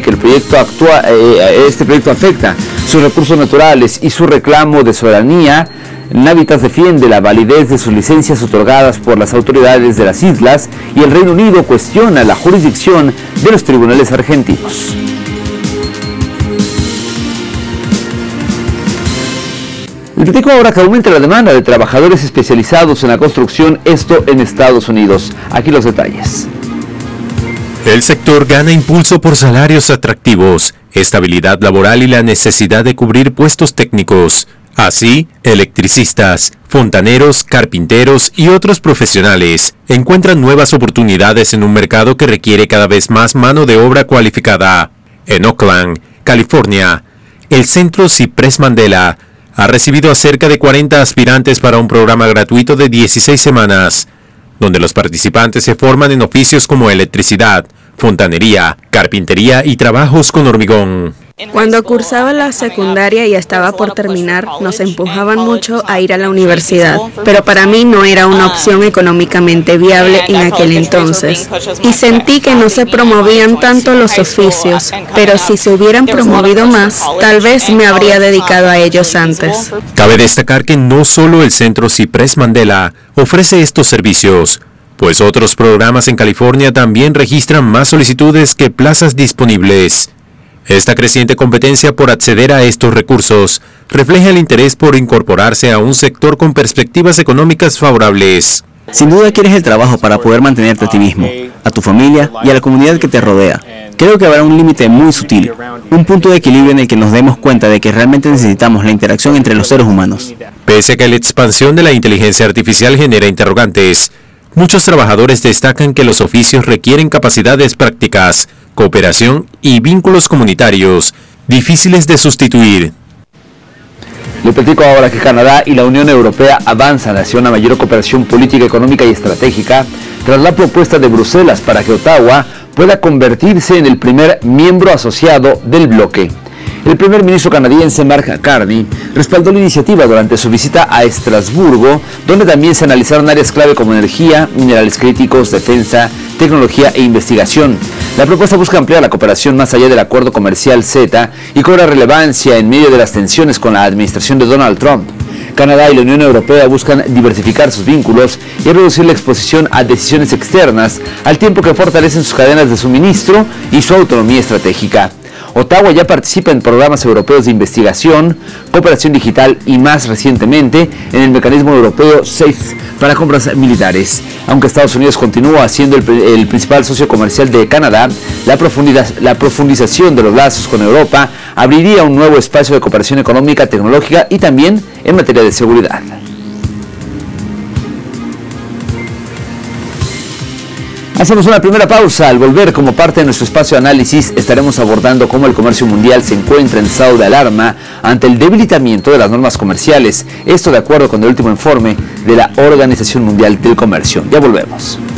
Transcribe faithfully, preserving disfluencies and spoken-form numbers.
que el proyecto actúa, eh, este proyecto afecta sus recursos naturales y su reclamo de soberanía, Navitas defiende la validez de sus licencias otorgadas por las autoridades de las islas y el Reino Unido cuestiona la jurisdicción de los tribunales argentinos. Le platico ahora que aumenta la demanda de trabajadores especializados en la construcción, esto en Estados Unidos. Aquí los detalles. El sector gana impulso por salarios atractivos, estabilidad laboral y la necesidad de cubrir puestos técnicos. Así, electricistas, fontaneros, carpinteros y otros profesionales encuentran nuevas oportunidades en un mercado que requiere cada vez más mano de obra cualificada. En Oakland, California, el Centro Cypress Mandela ha recibido a cerca de cuarenta aspirantes para un programa gratuito de dieciséis semanas, donde los participantes se forman en oficios como electricidad, fontanería, carpintería y trabajos con hormigón. Cuando cursaba la secundaria y estaba por terminar, nos empujaban mucho a ir a la universidad, pero para mí no era una opción económicamente viable en aquel entonces. Y sentí que no se promovían tanto los oficios, pero si se hubieran promovido más, tal vez me habría dedicado a ellos antes. Cabe destacar que no solo el Centro Cypress Mandela ofrece estos servicios, pues otros programas en California también registran más solicitudes que plazas disponibles. Esta creciente competencia por acceder a estos recursos refleja el interés por incorporarse a un sector con perspectivas económicas favorables. Sin duda quieres el trabajo para poder mantenerte a ti mismo, a tu familia y a la comunidad que te rodea. Creo que habrá un límite muy sutil, un punto de equilibrio en el que nos demos cuenta de que realmente necesitamos la interacción entre los seres humanos. Pese a que la expansión de la inteligencia artificial genera interrogantes, muchos trabajadores destacan que los oficios requieren capacidades prácticas, cooperación y vínculos comunitarios difíciles de sustituir. Le platico ahora que Canadá y la Unión Europea avanzan hacia una mayor cooperación política, económica y estratégica tras la propuesta de Bruselas para que Ottawa pueda convertirse en el primer miembro asociado del bloque. El primer ministro canadiense Mark Carney respaldó la iniciativa durante su visita a Estrasburgo, donde también se analizaron áreas clave como energía, minerales críticos, defensa, tecnología e investigación. La propuesta busca ampliar la cooperación más allá del acuerdo comercial CETA y cobra relevancia en medio de las tensiones con la administración de Donald Trump. Canadá y la Unión Europea buscan diversificar sus vínculos y reducir la exposición a decisiones externas, al tiempo que fortalecen sus cadenas de suministro y su autonomía estratégica. Ottawa ya participa en programas europeos de investigación, cooperación digital y más recientemente en el mecanismo europeo SAFE para compras militares. Aunque Estados Unidos continúa siendo el, el principal socio comercial de Canadá, la, la profundización de los lazos con Europa abriría un nuevo espacio de cooperación económica, tecnológica y también en materia de seguridad. Hacemos una primera pausa. Al volver, como parte de nuestro espacio de análisis, estaremos abordando cómo el comercio mundial se encuentra en estado de alarma ante el debilitamiento de las normas comerciales. Esto de acuerdo con el último informe de la Organización Mundial del Comercio. Ya volvemos.